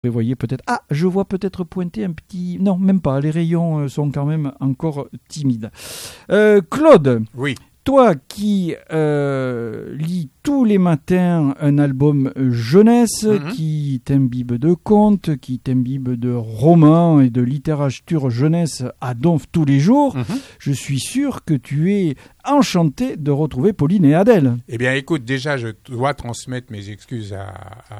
Vous voyez peut-être... Ah, je vois peut-être pointer un petit... Non, même pas. Les rayons sont quand même encore timides. Claude. Oui. Toi qui lis tous les matins un album jeunesse, qui t'imbibe de contes, qui t'imbibe de romans et de littérature jeunesse à donf tous les jours, je suis sûr que tu es enchanté de retrouver Pauline et Adèle. Eh bien, écoute, déjà, je dois transmettre mes excuses à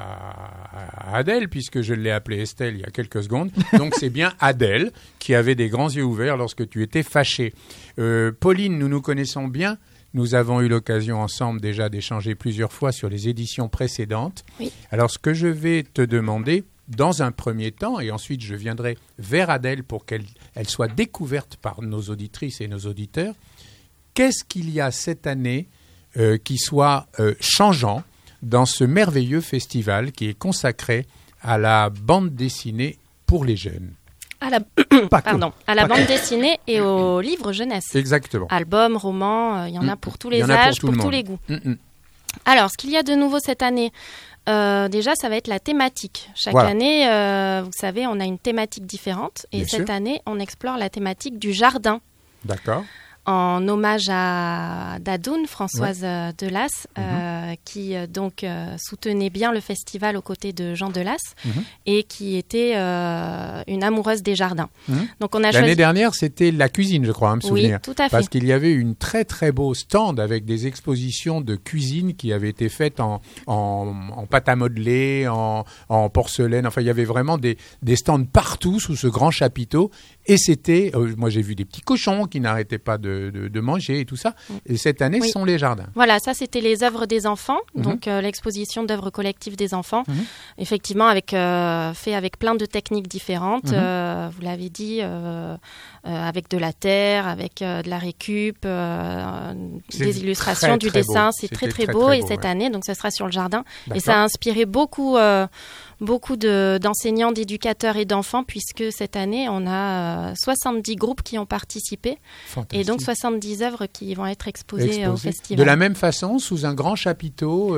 Adèle, puisque je l'ai appelée Estelle il y a quelques secondes. Donc, c'est bien Adèle qui avait des grands yeux ouverts lorsque tu étais fâchée. Pauline, nous nous connaissons bien. Nous avons eu l'occasion ensemble déjà d'échanger plusieurs fois sur les éditions précédentes. Oui. Alors, ce que je vais te demander, dans un premier temps, et ensuite je viendrai vers Adèle pour qu'elle soit découverte par nos auditrices et nos auditeurs, qu'est-ce qu'il y a cette année qui soit changeant dans ce merveilleux festival qui est consacré à la bande dessinée pour les jeunes? À la bande dessinée et aux livres jeunesse. Exactement. Albums, romans, il y en a pour tous les âges, pour tous les goûts. Alors, ce qu'il y a de nouveau cette année, déjà, ça va être la thématique. Chaque année, vous savez, on a une thématique différente. Et cette année, on explore la thématique du jardin. D'accord. En hommage à Dadoun, Françoise Delas, qui donc soutenait bien le festival aux côtés de Jean Delas et qui était une amoureuse des jardins. Donc on a L'année dernière, c'était la cuisine, je crois, à me souvenir. Oui, tout à fait. Parce qu'il y avait une très très beau stand avec des expositions de cuisine qui avaient été faites en pâte à modeler, en porcelaine. Enfin, il y avait vraiment des stands partout sous ce grand chapiteau. Et c'était, moi j'ai vu des petits cochons qui n'arrêtaient pas de manger et tout ça. Et cette année, ce sont les jardins. Voilà, ça c'était les œuvres des enfants, donc l'exposition d'œuvres collectives des enfants. Effectivement, fait avec plein de techniques différentes. Vous l'avez dit, avec de la terre, avec de la récup, des illustrations, du dessin. C'est très très beau. Et cette année, donc ça sera sur le jardin. D'accord. Et ça a inspiré beaucoup d'enseignants, d'éducateurs et d'enfants, puisque cette année, on a 70 groupes qui ont participé. Fantastique. Et donc 70 œuvres qui vont être exposées au festival. De la même façon, sous un grand chapiteau,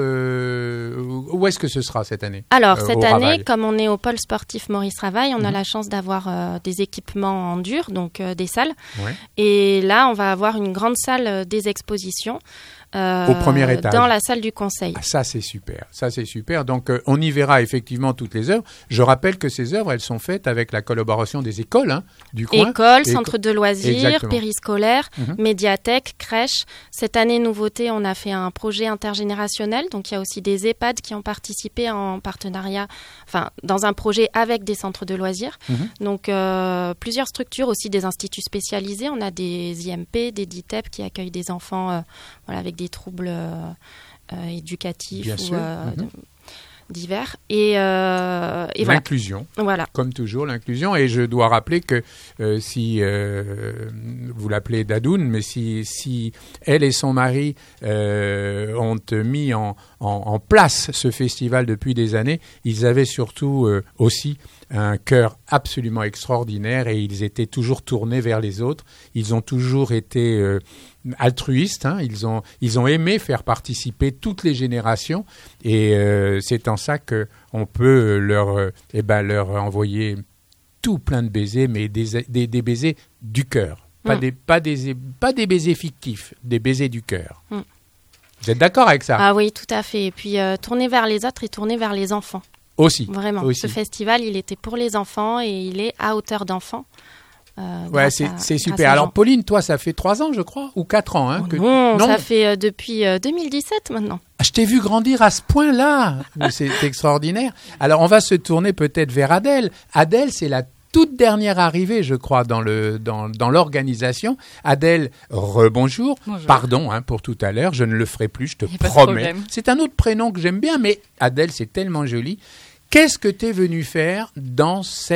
où est-ce que ce sera cette année? Alors, cette année, Ravail. Comme on est au pôle sportif Maurice Ravail, on a la chance d'avoir des équipements en dur, donc des salles. Ouais. Et là, on va avoir une grande salle des expositions. Au premier étage. Dans la salle du conseil. Ah, ça, c'est super. Donc, on y verra effectivement toutes les œuvres. Je rappelle que ces œuvres, elles sont faites avec la collaboration des écoles du coin. Écoles, centres de loisirs, périscolaires, médiathèques, crèches. Cette année, nouveauté, on a fait un projet intergénérationnel. Donc, il y a aussi des EHPAD qui ont participé en partenariat, dans un projet avec des centres de loisirs. Donc, plusieurs structures, aussi des instituts spécialisés. On a des IMP, des DITEP qui accueillent des enfants avec des troubles éducatifs divers. Et l'inclusion, voilà. Comme toujours, l'inclusion. Et je dois rappeler que si vous l'appelez Dadoun, mais si elle et son mari ont mis en place ce festival depuis des années, ils avaient surtout aussi un cœur absolument extraordinaire et ils étaient toujours tournés vers les autres. Ils ont toujours été altruistes, ils ont aimé faire participer toutes les générations et c'est en ça qu'on peut leur envoyer tout plein de baisers, mais des baisers du cœur, pas des baisers fictifs, des baisers du cœur. Vous êtes d'accord avec ça? Ah oui, tout à fait. Et puis tourner vers les autres et tourner vers les enfants. Aussi. Vraiment. Aussi. Ce festival, il était pour les enfants et il est à hauteur d'enfants. C'est super. Alors, Pauline, toi, ça fait 3 ans, je crois, ou 4 ans. Non, ça fait depuis 2017 maintenant. Je t'ai vu grandir à ce point-là. C'est extraordinaire. Alors, on va se tourner peut-être vers Adèle. Adèle, c'est la toute dernière arrivée, je crois, dans l'organisation. Adèle, rebonjour. Bonjour. Pardon pour tout à l'heure, je ne le ferai plus, je te promets. C'est un autre prénom que j'aime bien, mais Adèle, c'est tellement joli. Qu'est-ce que tu es venu faire dans ce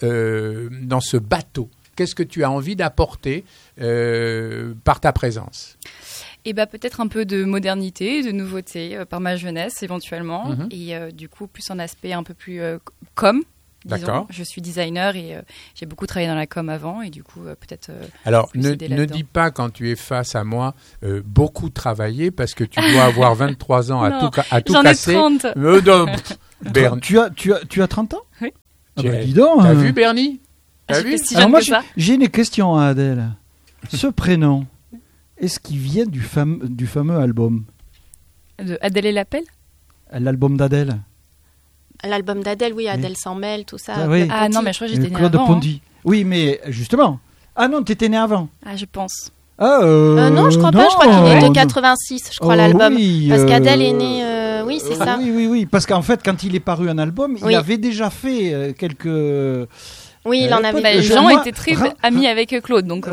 bateau? Qu'est-ce que tu as envie d'apporter par ta présence? Et peut-être un peu de modernité, de nouveauté par ma jeunesse éventuellement. Et du coup, plus en aspect un peu plus com. Disons. D'accord. Je suis designer et j'ai beaucoup travaillé dans la com avant et du coup peut-être. Alors ne dis pas quand tu es face à moi beaucoup travailler parce que tu dois avoir 23 ans à tout casser. J'en ai 30. Tu as 30 ans? Oui. Dis donc. T'as vu Bernie? T'as vu? Alors moi, j'ai une question à Adèle. Ce prénom, est-ce qu'il vient du fameux album? De Adèle et l'appel? L'album d'Adèle. L'album d'Adèle, oui, Adèle s'en mêle, tout ça. Oui. Ah non, mais je crois que j'étais née Claude avant. Ponty. Oui, mais justement. Ah non, t'étais né avant. Ah, je pense. Non, je crois pas. Je crois qu'il est de 86, je crois, l'album. Oui, parce qu'Adèle est née... oui, c'est ça. Oui. Parce qu'en fait, quand il est paru un album, il avait déjà fait quelques... Oui, il en avait. Jean était très ami avec Claude, donc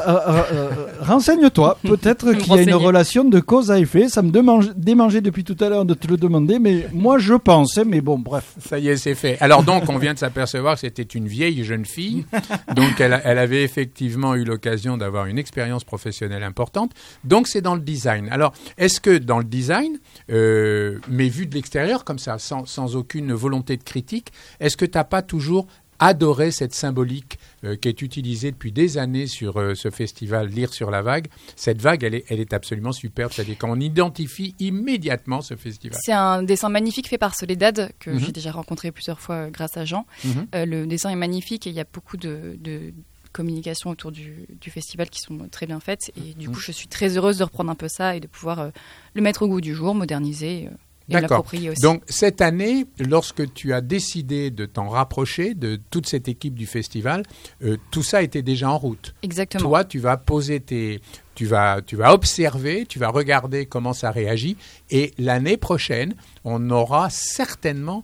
renseigne-toi. Peut-être qu'il y a une relation de cause à effet. Ça me démangeait depuis tout à l'heure de te le demander, mais moi je pense. Mais bon, bref. Ça y est, c'est fait. Alors donc, on vient de s'apercevoir que c'était une vieille jeune fille. Donc, elle avait effectivement eu l'occasion d'avoir une expérience professionnelle importante. Donc, c'est dans le design. Alors, est-ce que dans le design, mais vu de l'extérieur comme ça, sans aucune volonté de critique, est-ce que tu n'as pas toujours adoré cette symbolique qui est utilisée depuis des années sur ce festival Lire sur la vague? Cette vague, elle est absolument superbe. C'est-à-dire qu'on identifie immédiatement ce festival. C'est un dessin magnifique fait par Soledad, que j'ai déjà rencontré plusieurs fois grâce à Jean. Le dessin est magnifique et il y a beaucoup de communications autour du festival qui sont très bien faites. Et du coup, je suis très heureuse de reprendre un peu ça et de pouvoir le mettre au goût du jour, moderniser et l'approprier aussi. Donc, cette année, lorsque tu as décidé de t'en rapprocher de toute cette équipe du festival, tout ça était déjà en route. Exactement. Toi, tu vas poser tu vas observer, tu vas regarder comment ça réagit. Et l'année prochaine, on aura certainement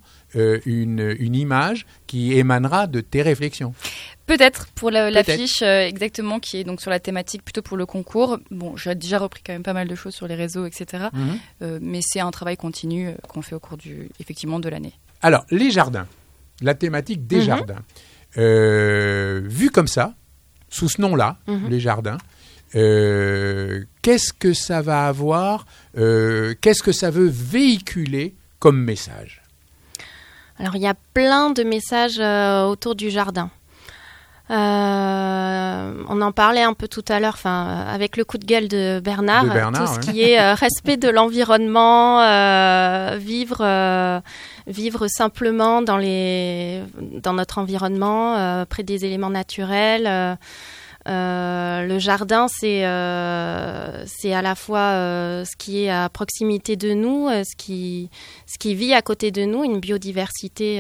une image qui émanera de tes réflexions. Peut-être pour l'affiche exactement qui est donc sur la thématique plutôt pour le concours. Bon, j'ai déjà repris quand même pas mal de choses sur les réseaux, etc. Mais c'est un travail continu qu'on fait au cours effectivement de l'année. Alors, les jardins, la thématique des jardins. Vu comme ça, sous ce nom-là, les jardins, qu'est-ce que ça va avoir, qu'est-ce que ça veut véhiculer comme message? Alors, il y a plein de messages autour du jardin. On en parlait un peu tout à l'heure, avec le coup de gueule de Bernard, tout ce qui est respect de l'environnement, vivre simplement dans notre environnement, près des éléments naturels. Le jardin, c'est à la fois ce qui est à proximité de nous, ce qui vit à côté de nous, une biodiversité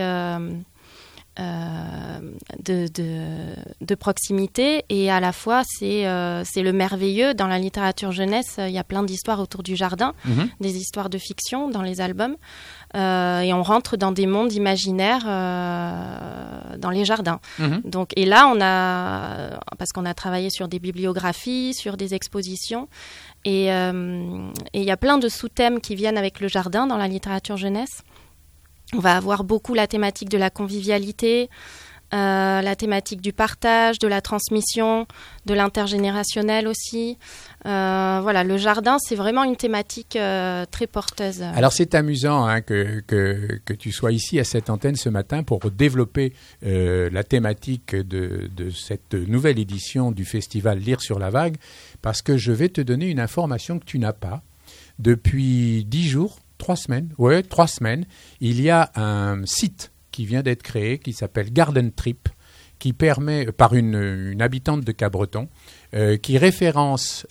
de proximité, et à la fois c'est le merveilleux. Dans la littérature jeunesse, il y a plein d'histoires autour du jardin, des histoires de fiction dans les albums, et on rentre dans des mondes imaginaires dans les jardins. Donc, et là parce qu'on a travaillé sur des bibliographies, sur des expositions, et il y a plein de sous-thèmes qui viennent avec le jardin dans la littérature jeunesse. On va avoir beaucoup la thématique de la convivialité, la thématique du partage, de la transmission, de l'intergénérationnel aussi. Voilà, le jardin, c'est vraiment une thématique très porteuse. Alors, c'est amusant que tu sois ici à cette antenne ce matin pour développer la thématique de cette nouvelle édition du festival Lire sur la vague, parce que je vais te donner une information que tu n'as pas. Depuis 10 jours, 3 semaines, il y a un site qui vient d'être créé qui s'appelle Garden Trip, qui permet, par une habitante de Cabreton, qui référence,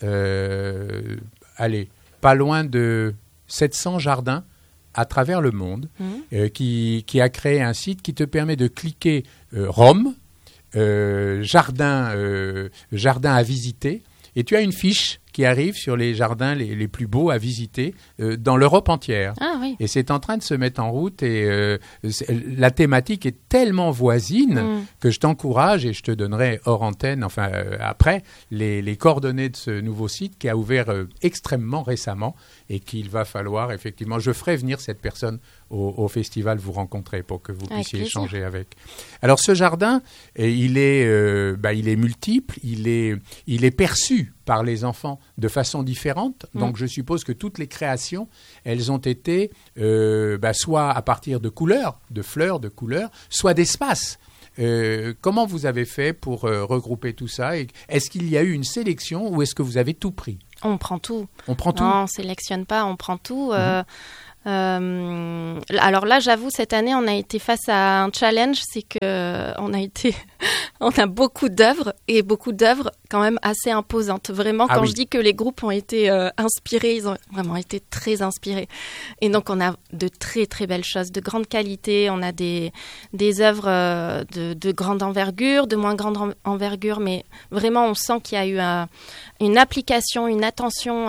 pas loin de 700 jardins à travers le monde, qui a créé un site qui te permet de cliquer Rome, jardin à visiter, et tu as une fiche qui arrive sur les jardins les plus beaux à visiter dans l'Europe entière. Ah, oui. Et c'est en train de se mettre en route, et la thématique est tellement voisine que je t'encourage, et je te donnerai hors antenne, après, les coordonnées de ce nouveau site qui a ouvert extrêmement récemment, et qu'il va falloir effectivement, je ferai venir cette personne au festival vous rencontrer pour que vous puissiez échanger avec. Alors ce jardin, il est multiple, il est perçu par les enfants de façon différente. Donc je suppose que toutes les créations, elles ont été soit à partir de couleurs, de fleurs, de couleurs, soit d'espaces. Comment vous avez fait pour regrouper tout ça, et est-ce qu'il y a eu une sélection ou est-ce que vous avez tout pris? On prend tout. On prend tout? Non, on ne sélectionne pas, on prend tout. Alors là, j'avoue, cette année, on a été face à un challenge, c'est que on a beaucoup d'œuvres et beaucoup d'œuvres quand même assez imposantes. Vraiment, quand je dis que les groupes ont été inspirés, ils ont vraiment été très inspirés. Et donc, on a de très très belles choses, de grande qualité. On a des œuvres de grande envergure, de moins grande envergure, mais vraiment, on sent qu'il y a eu une application, une attention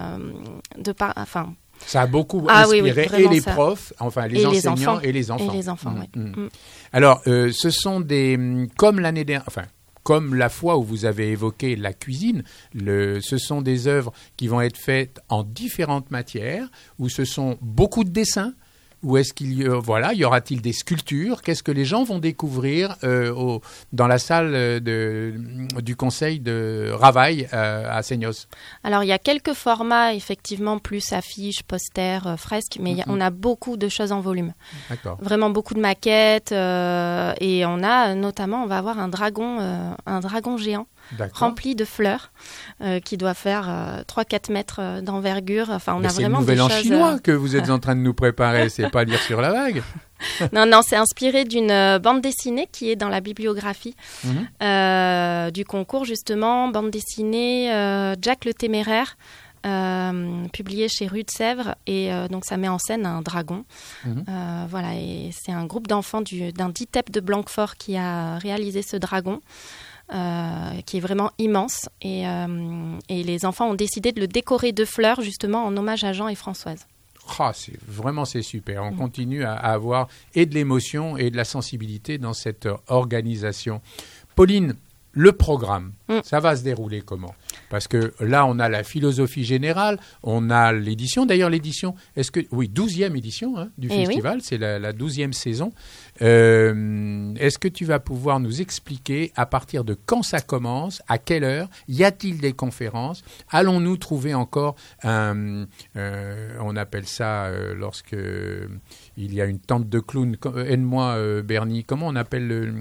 ça a beaucoup inspiré et les profs, enfin les enseignants et les enfants. Et les enfants, oui. Alors, ce sont comme l'année dernière, comme la fois où vous avez évoqué la cuisine, ce sont des œuvres qui vont être faites en différentes matières, où ce sont beaucoup de dessins, ou est-ce y aura-t-il des sculptures? Qu'est-ce que les gens vont découvrir dans la salle du conseil de Ravaille à Seignos? Alors, il y a quelques formats, effectivement, plus affiches, posters, fresques, mais on a beaucoup de choses en volume. D'accord. Vraiment beaucoup de maquettes, et on va avoir un dragon géant. D'accord. Rempli de fleurs, qui doit faire 3-4 mètres d'envergure. Enfin, c'est le nouvel an chinois que vous êtes en train de nous préparer, c'est pas lire sur la vague. Non, c'est inspiré d'une bande dessinée qui est dans la bibliographie du concours, justement, bande dessinée Jack le Téméraire, publié chez Rue de Sèvres, et donc ça met en scène un dragon. Voilà, et c'est un groupe d'enfants d'un DITEP de Blanquefort qui a réalisé ce dragon. Qui est vraiment immense, et les enfants ont décidé de le décorer de fleurs justement en hommage à Jean et Françoise. C'est super, on continue à avoir et de l'émotion et de la sensibilité dans cette organisation. Pauline, le programme, ça va se dérouler comment? Parce que là, on a la philosophie générale, on a l'édition. D'ailleurs, 12e édition du festival, c'est la 12e saison. Est-ce que tu vas pouvoir nous expliquer à partir de quand ça commence, à quelle heure, y a-t-il des conférences? Allons-nous trouver encore on appelle ça lorsque il y a une tente de clown. Aide-moi, Bernie, comment on appelle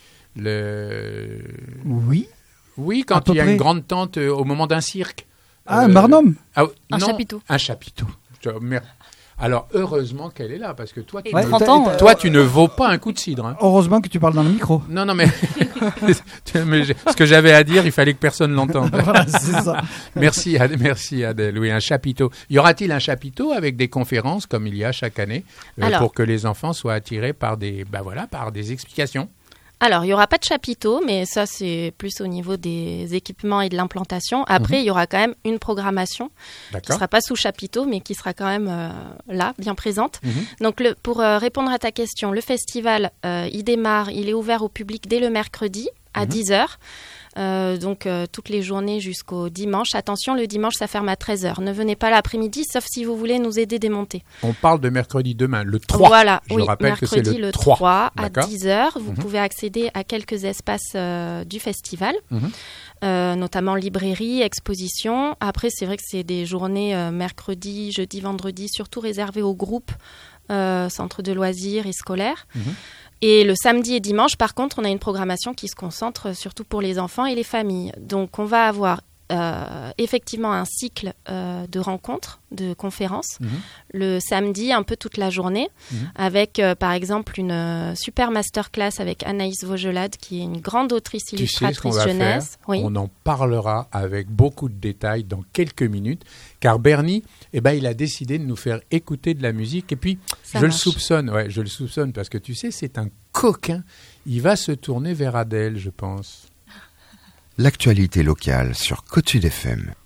Oui, quand il y a une grande tente au moment d'un cirque. Un barnum. Un chapiteau. Un chapiteau. Alors, heureusement qu'elle est là, parce que toi, tu ne vaux pas un coup de cidre. Hein. Heureusement que tu parles dans le micro. Non, mais ce que j'avais à dire, il fallait que personne l'entende. Voilà, c'est ça. Merci Adèle. Oui, un chapiteau. Y aura-t-il un chapiteau avec des conférences, comme il y a chaque année, pour que les enfants soient attirés par des explications? Alors, il n'y aura pas de chapiteau, mais ça, c'est plus au niveau des équipements et de l'implantation. Après, il y aura quand même une programmation qui ne sera pas sous chapiteau, mais qui sera quand même là, bien présente. Donc, pour répondre à ta question, le festival, il démarre, il est ouvert au public dès le mercredi à 10h. Donc toutes les journées jusqu'au dimanche. Attention, le dimanche, ça ferme à 13h. Ne venez pas l'après-midi, sauf si vous voulez nous aider démonter. On parle de mercredi demain, le 3. Voilà, Je rappelle que c'est le 3 à 10h. Vous pouvez accéder à quelques espaces du festival, notamment librairie, exposition. Après, c'est vrai que c'est des journées mercredi, jeudi, vendredi, surtout réservées aux groupes, centres de loisirs et scolaires. Et le samedi et dimanche, par contre, on a une programmation qui se concentre surtout pour les enfants et les familles. Donc, on va avoir effectivement un cycle de rencontres, de conférences, le samedi, un peu toute la journée, avec, par exemple, une super masterclass avec Anaïs Vaugelade, qui est une grande autrice illustratrice jeunesse. Oui. On en parlera avec beaucoup de détails dans quelques minutes, car Bernie, il a décidé de nous faire écouter de la musique. Et puis, je le soupçonne, parce que tu sais, c'est un coquin. Il va se tourner vers Adèle, je pense. L'actualité locale sur Côte Sud FM.